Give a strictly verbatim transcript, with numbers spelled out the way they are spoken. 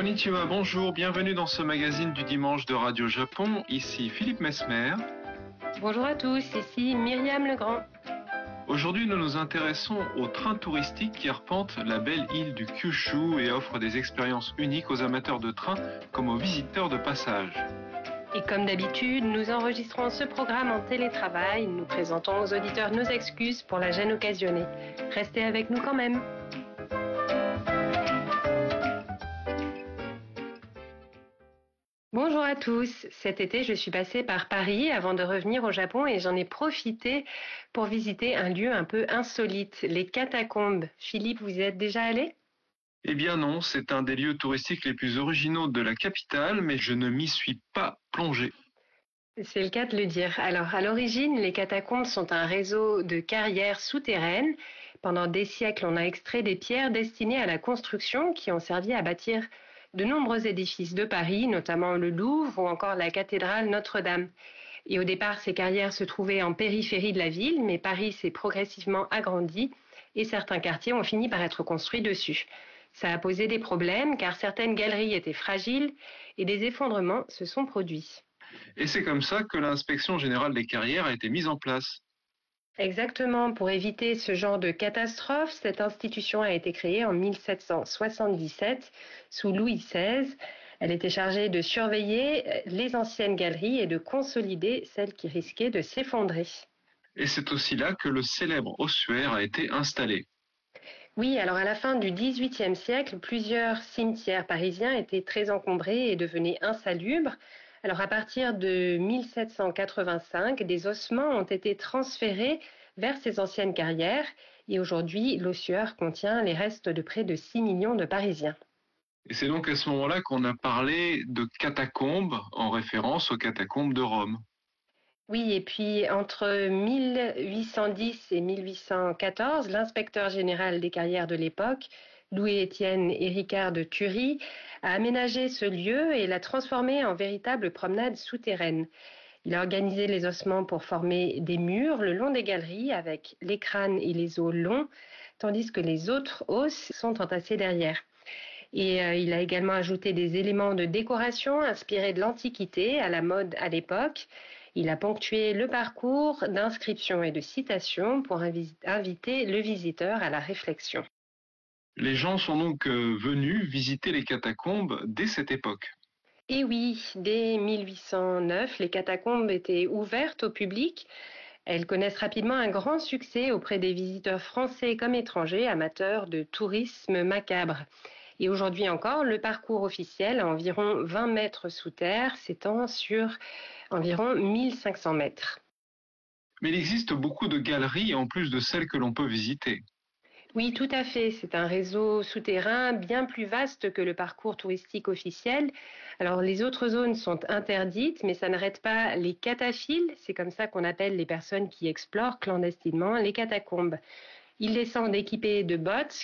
Konnichiwa, bonjour, bienvenue dans ce magazine du dimanche de Radio Japon. Ici Philippe Mesmer. Bonjour à tous, ici Myriam Legrand. Aujourd'hui, nous nous intéressons aux trains touristiques qui arpentent la belle île du Kyushu et offrent des expériences uniques aux amateurs de trains comme aux visiteurs de passage. Et comme d'habitude, nous enregistrons ce programme en télétravail. Nous présentons aux auditeurs nos excuses pour la gêne occasionnée. Restez avec nous quand même. Bonjour à tous. Cet été, je suis passée par Paris avant de revenir au Japon et j'en ai profité pour visiter un lieu un peu insolite, les catacombes. Philippe, vous y êtes déjà allé ? Eh bien non, c'est un des lieux touristiques les plus originaux de la capitale, mais je ne m'y suis pas plongé. C'est le cas de le dire. Alors, à l'origine, les catacombes sont un réseau de carrières souterraines. Pendant des siècles, on a extrait des pierres destinées à la construction qui ont servi à bâtir de nombreux édifices de Paris, notamment le Louvre ou encore la cathédrale Notre-Dame. Et au départ, ces carrières se trouvaient en périphérie de la ville, mais Paris s'est progressivement agrandi et certains quartiers ont fini par être construits dessus. Ça a posé des problèmes car certaines galeries étaient fragiles et des effondrements se sont produits. Et c'est comme ça que l'inspection générale des carrières a été mise en place. Exactement, pour éviter ce genre de catastrophe, cette institution a été créée en mille sept cent soixante-dix-sept sous Louis seize. Elle était chargée de surveiller les anciennes galeries et de consolider celles qui risquaient de s'effondrer. Et c'est aussi là que le célèbre ossuaire a été installé. Oui, alors à la fin du dix-huitième siècle, plusieurs cimetières parisiens étaient très encombrés et devenaient insalubres. Alors à partir de mille sept cent quatre-vingt-cinq, des ossements ont été transférés vers ces anciennes carrières et aujourd'hui, l'ossuaire contient les restes de près de six millions de Parisiens. Et c'est donc à ce moment-là qu'on a parlé de catacombes en référence aux catacombes de Rome. Oui, et puis entre mille huit cent dix et mille huit cent quatorze, l'inspecteur général des carrières de l'époque, Louis-Étienne Héricard de Thury, a aménagé ce lieu et l'a transformé en véritable promenade souterraine. Il a organisé les ossements pour former des murs le long des galeries avec les crânes et les os longs, tandis que les autres os sont entassés derrière. Et euh, il a également ajouté des éléments de décoration inspirés de l'Antiquité, à la mode à l'époque. Il a ponctué le parcours d'inscriptions et de citations pour invi- inviter le visiteur à la réflexion. Les gens sont donc euh, venus visiter les catacombes dès cette époque. Et oui, dès mille huit cent neuf, les catacombes étaient ouvertes au public. Elles connaissent rapidement un grand succès auprès des visiteurs français comme étrangers, amateurs de tourisme macabre. Et aujourd'hui encore, le parcours officiel, à environ vingt mètres sous terre, s'étend sur environ mille cinq cents mètres. Mais il existe beaucoup de galeries en plus de celles que l'on peut visiter. Oui, tout à fait. C'est un réseau souterrain bien plus vaste que le parcours touristique officiel. Alors, les autres zones sont interdites, mais ça n'arrête pas les cataphiles. C'est comme ça qu'on appelle les personnes qui explorent clandestinement les catacombes. Ils descendent équipés de bottes